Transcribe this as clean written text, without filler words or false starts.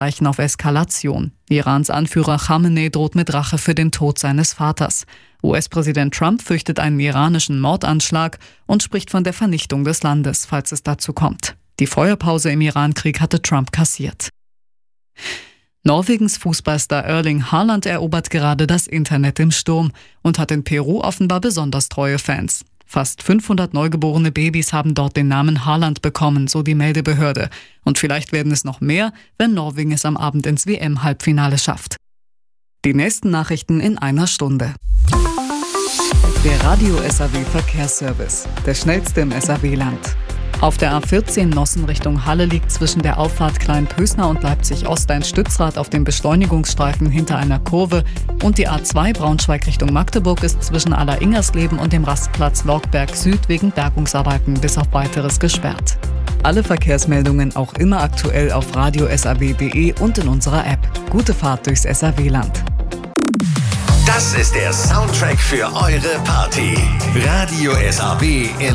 reichen auf Eskalation. Irans Anführer Khamenei droht mit Rache für den Tod seines Vaters. US-Präsident Trump fürchtet einen iranischen Mordanschlag und spricht von der Vernichtung des Landes, falls es dazu kommt. Die Feuerpause im Iran-Krieg hatte Trump kassiert. Norwegens Fußballstar Erling Haaland erobert gerade das Internet im Sturm und hat in Peru offenbar besonders treue Fans. Fast 500 neugeborene Babys haben dort den Namen Haaland bekommen, so die Meldebehörde. Und vielleicht werden es noch mehr, wenn Norwegen es am Abend ins WM-Halbfinale schafft. Die nächsten Nachrichten in einer Stunde. Der Radio SAW Verkehrsservice, der schnellste im SAW-Land. Auf der A14 Nossen Richtung Halle liegt zwischen der Auffahrt Kleinpösner und Leipzig-Ost ein Stützrad auf dem Beschleunigungsstreifen hinter einer Kurve und die A2 Braunschweig Richtung Magdeburg ist zwischen Aller-Ingersleben und dem Rastplatz Lorgberg Süd wegen Bergungsarbeiten bis auf Weiteres gesperrt. Alle Verkehrsmeldungen auch immer aktuell auf radiosaw.de und in unserer App. Gute Fahrt durchs SAW-Land. Das ist der Soundtrack für eure Party. Radio SAW in